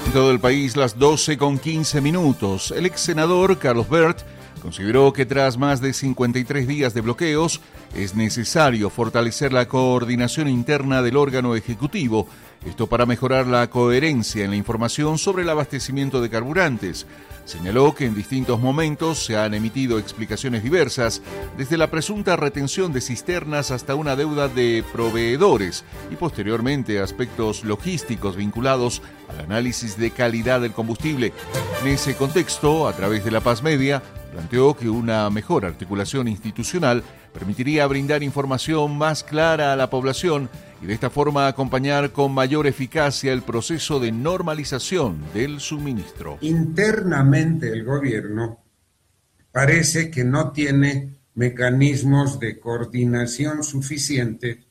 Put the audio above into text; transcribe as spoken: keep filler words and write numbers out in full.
En todo el país, las doce con quince minutos. El ex senador Carlos Bert consideró que tras más de cincuenta y tres días de bloqueos es necesario fortalecer la coordinación interna del órgano ejecutivo, esto para mejorar la coherencia en la información sobre el abastecimiento de carburantes. Señaló que en distintos momentos se han emitido explicaciones diversas, desde la presunta retención de cisternas hasta una deuda de proveedores y posteriormente aspectos logísticos vinculados al análisis de calidad del combustible. En ese contexto, a través de La Paz Media, planteó que una mejor articulación institucional permitiría brindar información más clara a la población y de esta forma acompañar con mayor eficacia el proceso de normalización del suministro. Internamente el gobierno parece que no tiene mecanismos de coordinación suficiente